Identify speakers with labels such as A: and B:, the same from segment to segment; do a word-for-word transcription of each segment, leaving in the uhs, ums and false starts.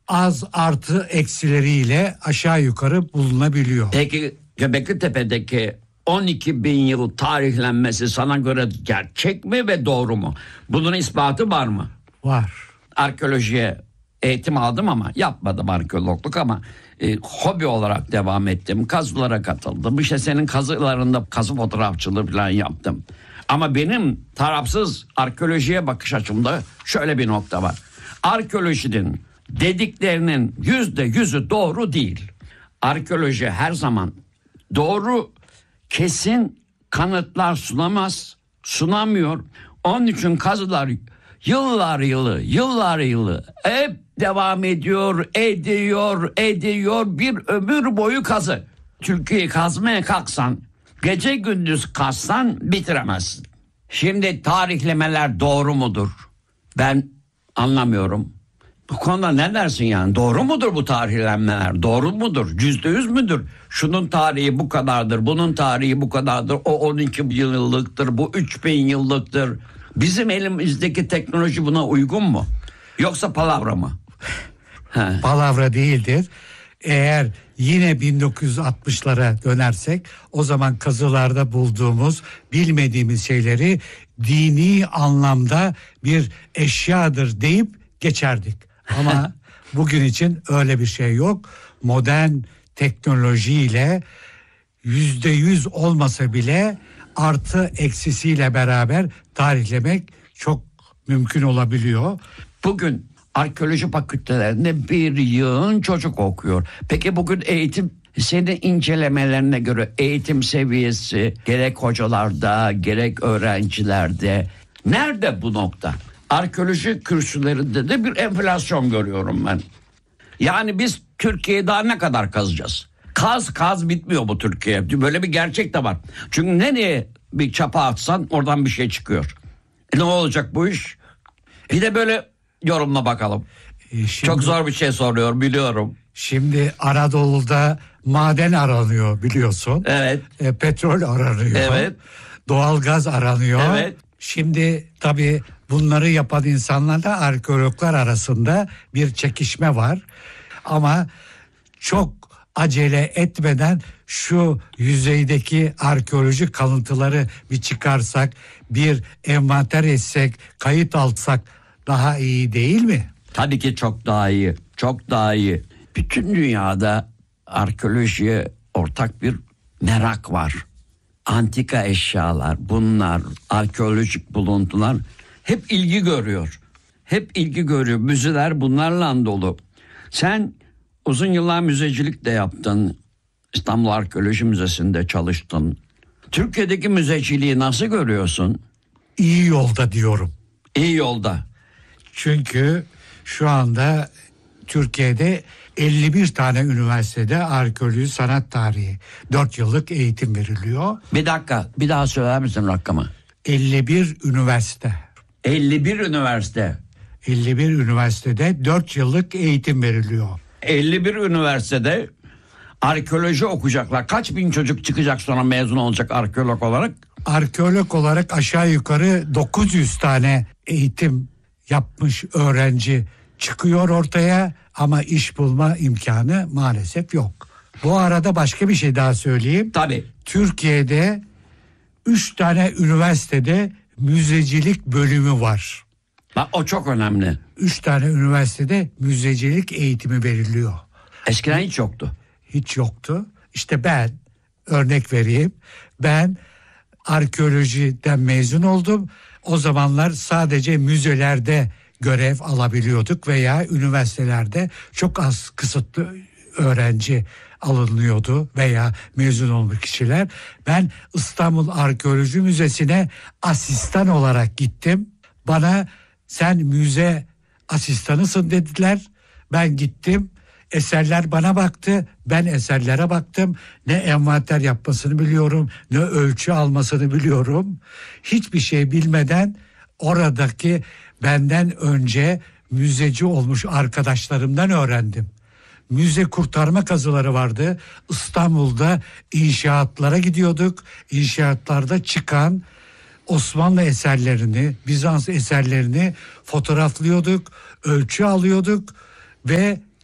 A: az artı eksileriyle aşağı yukarı bulunabiliyor.
B: Peki Göbekli Tepe'deki on iki bin yıl tarihlenmesi sana göre gerçek mi ve doğru mu? Bunun ispatı var mı?
A: Var.
B: Arkeolojiye eğitim aldım ama yapmadım arkeologluk ama e, hobi olarak devam ettim. Kazılara katıldım. İşte senin kazılarında kazı fotoğrafçılığı falan yaptım. Ama benim tarafsız arkeolojiye bakış açımda şöyle bir nokta var. Arkeolojinin dediklerinin yüzde yüzü doğru değil. Arkeoloji her zaman doğru kesin kanıtlar sunamaz, sunamıyor. Onun için kazılar yıllar yılı, yıllar yılı hep devam ediyor, ediyor, ediyor. Bir ömür boyu kazı. Türkiye'yi kazmaya kalksan, gece gündüz kazsan bitiremezsin. Şimdi tarihlemeler doğru mudur? Ben anlamıyorum. Bu konuda ne dersin yani? Doğru mudur bu tarihlenmeler? Doğru mudur? Yüzde yüz müdür? Şunun tarihi bu kadardır, bunun tarihi bu kadardır. O on iki yıllıktır, bu üç bin yıllıktır. Bizim elimizdeki teknoloji buna uygun mu? Yoksa palavra mı?
A: Palavra değildir. Eğer yine bin dokuz yüz altmışlara dönersek o zaman kazılarda bulduğumuz bilmediğimiz şeyleri dini anlamda bir eşyadır deyip geçerdik. Ama bugün için öyle bir şey yok. Modern teknolojiyle yüzde yüz olmasa bile artı eksisiyle beraber tarihlemek çok mümkün olabiliyor.
B: Bugün arkeoloji fakültelerinde bir yığın çocuk okuyor. Peki bugün eğitim, senin incelemelerine göre eğitim seviyesi gerek hocalarda gerek öğrencilerde nerede bu nokta? Arkeoloji kürsülerinde de bir enflasyon görüyorum ben. Yani biz Türkiye'yi daha ne kadar kazacağız? Kaz kaz bitmiyor bu Türkiye. Böyle bir gerçek de var. Çünkü nereye bir çapa atsan oradan bir şey çıkıyor. E ne olacak bu iş? Bir de böyle yorumla bakalım. E şimdi, çok zor bir şey soruyor biliyorum.
A: Şimdi Anadolu'da maden aranıyor biliyorsun.
B: Evet.
A: E, petrol aranıyor.
B: Evet.
A: Doğalgaz aranıyor.
B: Evet.
A: Şimdi tabii bunları yapan insanlarla arkeologlar arasında bir çekişme var. Ama çok acele etmeden şu yüzeydeki arkeolojik kalıntıları bir çıkarsak, bir envanter etsek, kayıt alsak daha iyi değil mi?
B: Tabii ki çok daha iyi. Çok daha iyi. Bütün dünyada arkeolojiye ortak bir merak var. Antika eşyalar, bunlar, arkeolojik buluntular hep ilgi görüyor. Hep ilgi görüyor. Müzeler bunlarla dolu. Sen uzun yıllar müzecilik de yaptın. İstanbul Arkeoloji Müzesi'nde çalıştın. Türkiye'deki müzeciliği nasıl görüyorsun?
A: İyi yolda diyorum.
B: İyi yolda.
A: Çünkü şu anda Türkiye'de elli bir tane üniversitede arkeoloji sanat tarihi dört yıllık eğitim veriliyor.
B: Bir dakika, bir daha söyler misin rakamı?
A: elli bir üniversite.
B: elli bir üniversite.
A: elli bir üniversitede dört yıllık eğitim veriliyor.
B: elli bir üniversitede arkeoloji okuyacaklar. Kaç bin çocuk çıkacak sonra mezun olacak arkeolog olarak?
A: Arkeolog olarak aşağı yukarı dokuz yüz tane eğitim yapmış öğrenci çıkıyor ortaya ama iş bulma imkanı maalesef yok. Bu arada başka bir şey daha söyleyeyim.
B: Tabii.
A: Türkiye'de üç tane üniversitede müzecilik bölümü var.
B: Bak o çok önemli.
A: Üç tane üniversitede müzecilik eğitimi veriliyor.
B: Eskiden hiç yoktu.
A: Hiç yoktu. İşte ben örnek vereyim. Ben arkeolojiden mezun oldum. O zamanlar sadece müzelerde görev alabiliyorduk veya üniversitelerde çok az kısıtlı öğrenci alınıyordu veya mezun olmuş kişiler. Ben İstanbul Arkeoloji Müzesi'ne asistan olarak gittim. Bana sen müze asistanısın dediler. Ben gittim. Eserler bana baktı, ben eserlere baktım. Ne envanter yapmasını biliyorum, ne ölçü almasını biliyorum. Hiçbir şey bilmeden oradaki benden önce müzeci olmuş arkadaşlarımdan öğrendim. Müze kurtarma kazıları vardı. İstanbul'da inşaatlara gidiyorduk. İnşaatlarda çıkan Osmanlı eserlerini, Bizans eserlerini fotoğraflıyorduk, ölçü alıyorduk ve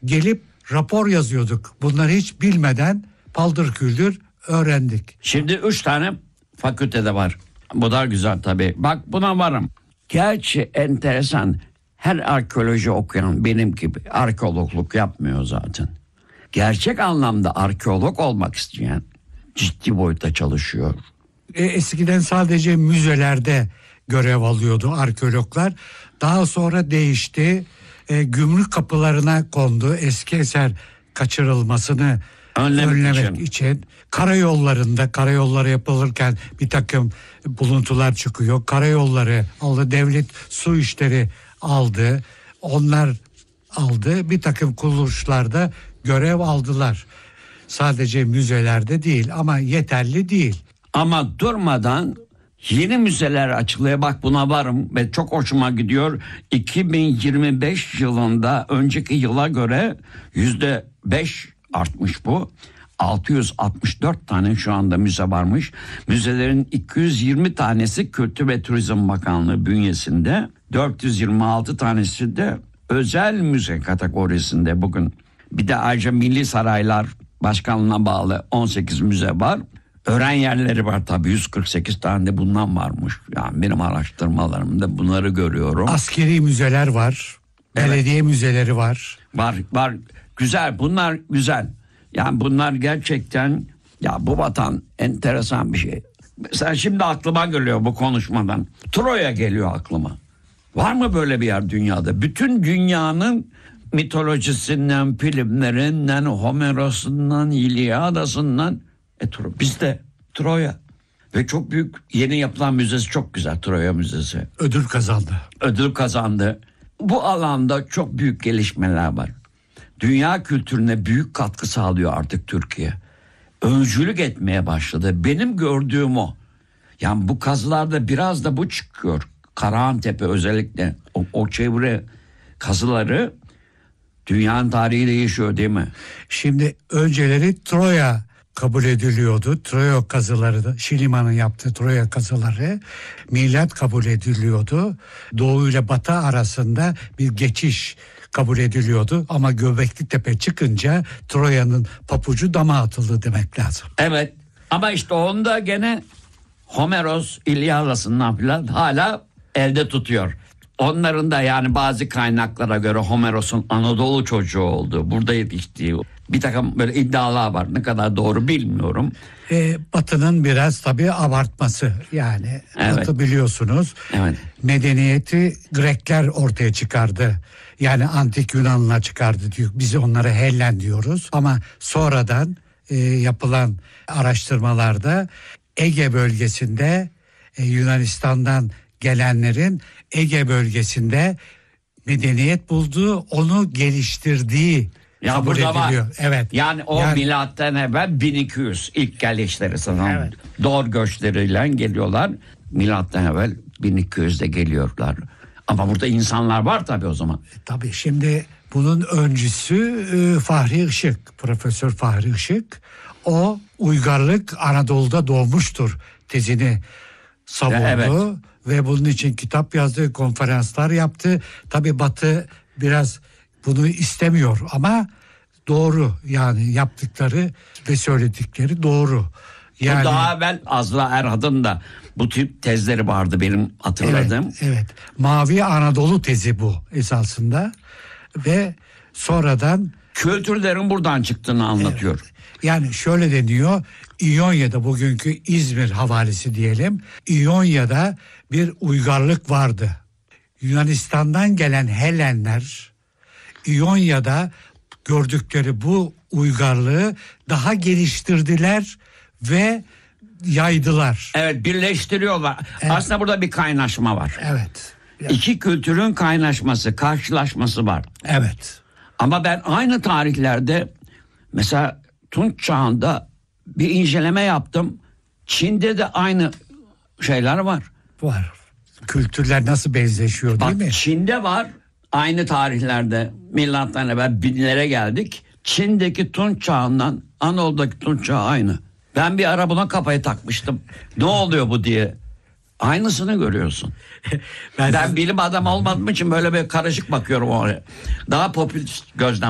A: gelip rapor yazıyorduk. Bunları hiç bilmeden paldır küldür öğrendik.
B: Şimdi üç tane fakültede var. Bu da güzel tabii. Bak buna varım. Gerçi enteresan. Her arkeoloji okuyan benim gibi arkeologluk yapmıyor zaten. Gerçek anlamda arkeolog olmak isteyen ciddi boyutta çalışıyor.
A: E, eskiden sadece müzelerde görev alıyordu arkeologlar. Daha sonra değişti. E, gümrük kapılarına kondu. Eski eser kaçırılmasını
B: Önlemek
A: önlemek
B: için.
A: için. Karayollarında, karayolları yapılırken bir takım buluntular çıkıyor. Karayolları aldı, devlet su işleri aldı. Onlar aldı. Bir takım kuruluşlarda görev aldılar. Sadece müzelerde değil ama yeterli değil.
B: Ama durmadan yeni müzeler açılıyor. Bak buna varım ve çok hoşuma gidiyor. iki bin yirmi beş yılında önceki yıla göre yüzde beş artmış bu. altı yüz altmış dört tane şu anda müze varmış. Müzelerin iki yüz yirmi tanesi Kültür ve Turizm Bakanlığı bünyesinde. dört yüz yirmi altı tanesi de özel müze kategorisinde bugün. Bir de ayrıca Milli Saraylar Başkanlığı'na bağlı on sekiz müze var. Öğren yerleri var tabii, yüz kırk sekiz tane de bundan varmış. Yani benim araştırmalarımda bunları görüyorum.
A: Askeri müzeler var.
B: Evet.
A: Belediye müzeleri var.
B: Var var güzel, bunlar güzel. Yani bunlar gerçekten, ya bu vatan enteresan bir şey. Mesela şimdi aklıma geliyor bu konuşmadan. Troya geliyor aklıma. Var mı böyle bir yer dünyada? Bütün dünyanın mitolojisinden, filmlerinden, Homeros'undan, İlyadas'ından e, Tro- bizde Troya. Ve çok büyük, yeni yapılan müzesi çok güzel, Troya Müzesi.
A: Ödül kazandı.
B: Ödül kazandı. Bu alanda çok büyük gelişmeler var. Dünya kültürüne büyük katkı sağlıyor artık Türkiye. Öncülük etmeye başladı. Benim gördüğüm o. Yani bu kazılarda biraz da bu çıkıyor. Karahantepe özellikle o, o çevre kazıları, dünyanın tarihi değişiyor değil mi?
A: Şimdi önceleri Troya kabul ediliyordu. Troya kazıları da, Şiliman'ın yaptığı Troya kazıları milat kabul ediliyordu. Doğu ile Batı arasında bir geçiş kabul ediliyordu. Ama Göbekli Tepe çıkınca Troya'nın papucu dama atıldı demek lazım.
B: Evet, ama işte onda gene Homeros, İlyadas'ından falan hala elde tutuyor. Onların da yani bazı kaynaklara göre Homeros'un Anadolu çocuğu olduğu, burada yetiştiği bir takım böyle iddialar var. Ne kadar doğru bilmiyorum.
A: Ee, Batı'nın biraz tabii abartması, yani
B: Evet.
A: Batı biliyorsunuz
B: Evet.
A: medeniyeti Grekler ortaya çıkardı. Yani antik Yunanlılar çıkardı diyor. Biz onlara Hellen diyoruz ama sonradan e, yapılan araştırmalarda Ege bölgesinde e, Yunanistan'dan gelenlerin Ege bölgesinde medeniyet bulduğu, onu geliştirdiği
B: Ya
A: kabul
B: burada var.
A: ediliyor. Evet.
B: Yani o
A: Yani-
B: milattan evvel bin iki yüz ilk gelişleri sanırım.
A: Evet.
B: Doğru göçleriyle geliyorlar. Milattan evvel bin iki yüzde geliyorlar. Ama burada insanlar var tabii o zaman.
A: Tabii şimdi bunun öncüsü e, Fahri Işık, Profesör Fahri Işık. O uygarlık Anadolu'da doğmuştur tezini savundu.
B: Evet.
A: Ve bunun için kitap yazdı, konferanslar yaptı. Tabii Batı biraz bunu istemiyor ama doğru, yani yaptıkları ve söyledikleri doğru. Yani
B: Bu daha evvel Azra Erhad'ın da bu tip tezleri vardı benim hatırladığım.
A: Evet, evet. Mavi Anadolu tezi bu esasında ve sonradan
B: Kültürlerin buradan çıktığını anlatıyor.
A: yani şöyle deniyor, İonya'da, bugünkü İzmir havalisi diyelim, İonya'da bir uygarlık vardı. Yunanistan'dan gelen Helenler İonya'da gördükleri bu uygarlığı daha geliştirdiler ve yaydılar.
B: Evet, birleştiriyorlar. Aslında burada bir kaynaşma var.
A: Evet.
B: İki kültürün kaynaşması, karşılaşması var.
A: Evet.
B: Ama ben aynı tarihlerde mesela Tunç Çağı'nda bir inceleme yaptım. Çin'de de aynı şeyler var.
A: Var. Kültürler nasıl benzeşiyor, değil
B: Bak
A: mi?
B: Çin'de var aynı tarihlerde, milattan evvel binlere geldik. Çin'deki Tunç Çağı'ndan Anadolu'daki Tunç Çağı aynı. Ben bir ara buna kafayı takmıştım. Ne oluyor bu diye. Aynısını görüyorsun.
A: Ben-
B: Ben bilim adamı olmadığım için böyle bir karışık bakıyorum oraya. Daha popülist gözlem